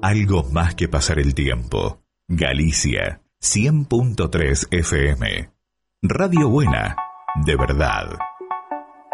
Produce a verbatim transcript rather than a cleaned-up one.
Algo más que pasar el tiempo. Galicia, cien punto tres F M. Radio Buena, de verdad.